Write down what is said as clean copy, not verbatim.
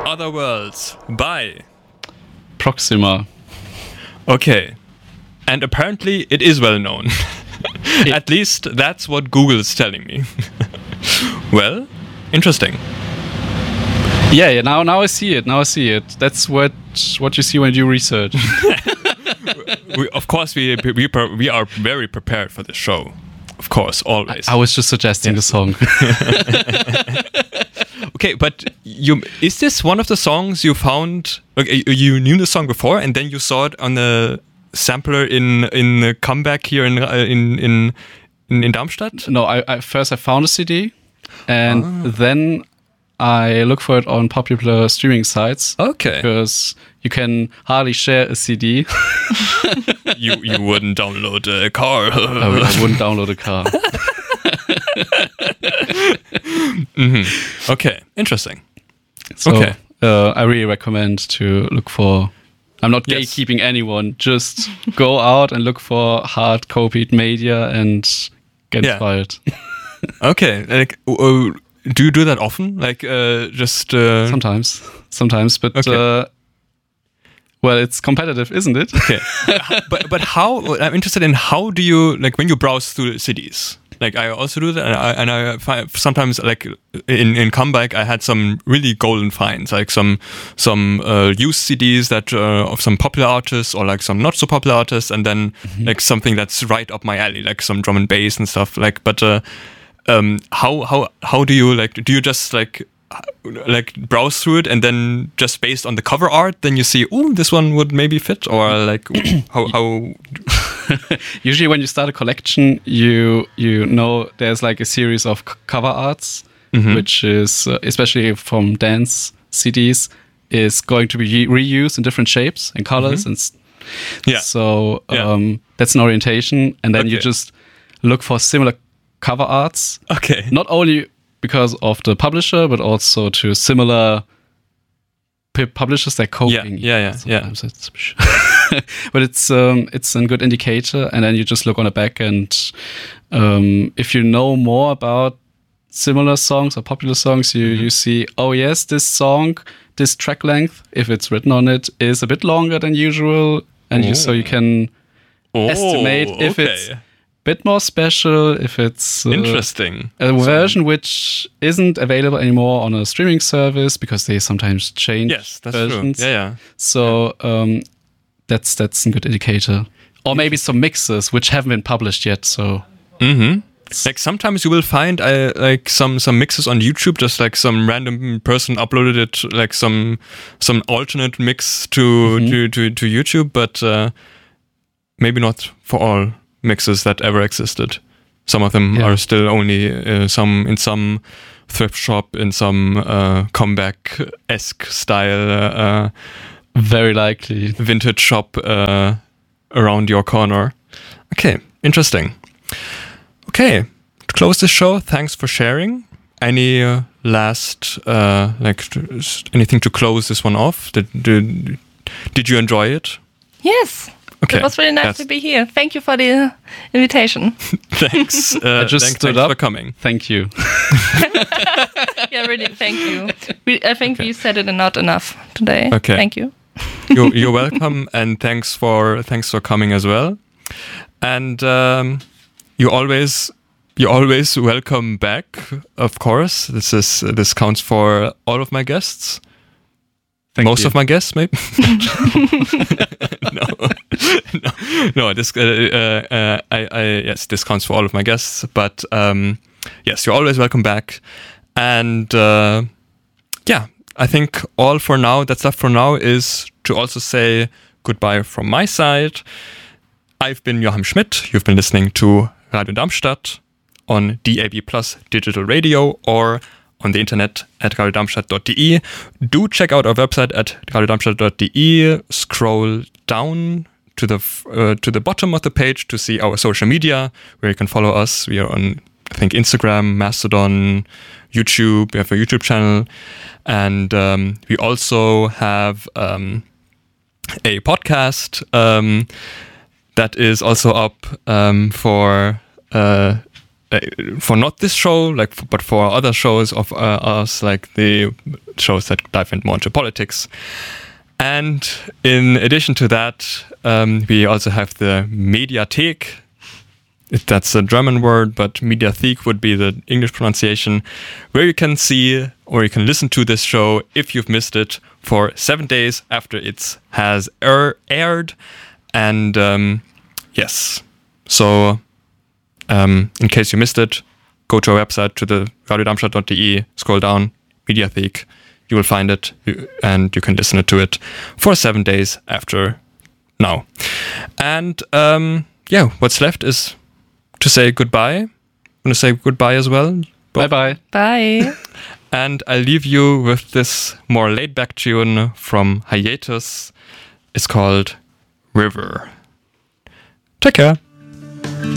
Other Worlds by Proxima. Okay. And apparently it is well known. At least that's what Google is telling me. Well, interesting. Yeah, now I see it. That's what you see when you research. Of course, we are very prepared for this show. Of course, always. I was just suggesting the song. Okay, but is this one of the songs you found? Like, you knew the song before, and then you saw it on the sampler in the comeback here in Darmstadt? No, I first found a CD, and then I look for it on popular streaming sites. Okay. Because you can hardly share a CD. You wouldn't download a car. I wouldn't download a car. Mm-hmm. Okay, interesting. So, okay. I really recommend to look for... I'm not gatekeeping anyone. Just go out and look for hard copied media and get inspired. Okay. Like, do you do that often? Like, just... Sometimes, but... Okay. Well, it's competitive, isn't it? Okay. but how... I'm interested in how do you... Like, when you browse through CDs... Like, I also do that, and I find sometimes, like, in comeback, I had some really golden finds, like some used CDs that of some popular artists, or like some not so popular artists, and then like something that's right up my alley, like some drum and bass and stuff. Like, but how do you do you just like browse through it, and then just based on the cover art, then you see, oh, this one would maybe fit, or like how? Usually when you start a collection, you know there's like a series of cover arts, which is, especially from dance CDs, is going to be reused in different shapes and colors. And so that's an orientation. And then you just look for similar cover arts. Okay. Not only because of the publisher, but also to similar publishers they're copying. Yeah. But it's a good indicator, and then you just look on the back, and if you know more about similar songs or popular songs, you see, oh yes, this song, this track length, if it's written on it, is a bit longer than usual, and so you can estimate if it's a bit more special, if it's interesting a version which isn't available anymore on a streaming service, because they sometimes change versions. True. Yeah. So that's a good indicator. Or maybe some mixes which haven't been published yet. So like sometimes you will find like some mixes on YouTube, just like some random person uploaded it, like some alternate mix to YouTube, but maybe not for all mixes that ever existed. Some of them are still only some thrift shop in some comeback-esque style, very likely vintage shop around your corner. Okay, interesting. Okay, to close this show, thanks for sharing. Any last anything to close this one off? Did you enjoy it? Yes. Okay. It was really nice to be here. Thank you for the invitation. Thanks. Thanks for coming. Thank you. Yeah, really, thank you. I think we said it not enough today. Okay. Thank you. You're welcome, and thanks for coming as well. And you're always welcome back. Of course, this counts for all of my guests. Most of my guests, maybe. No. This yes, this counts for all of my guests. But yes, you're always welcome back. And I think all for now. That's stuff for now is to also say goodbye from my side. I've been Joachim Schmidt. You've been listening to Radio Darmstadt on DAB+ digital radio, or on the internet at radiodarmstadt.de. Do check out our website at radiodarmstadt.de. Scroll down to the bottom of the page to see our social media, where you can follow us. We are on, I think, Instagram, Mastodon, YouTube. We have a YouTube channel, and we also have a podcast that is also up for not this show, but for other shows of us, like the shows that dive more into politics. And in addition to that, we also have the Mediathek. That's a German word, but Mediathek would be the English pronunciation, where you can see or you can listen to this show if you've missed it for 7 days after it has aired. And yes, so in case you missed it, go to our website, to the radiodarmstadt.de, scroll down, Mediathek, you will find it, and you can listen to it for 7 days after now. And what's left is to say goodbye. I'm going to say goodbye as well. Bye-bye. Bye. And I'll leave you with this more laid-back tune from Hiatus. It's called River. Take care.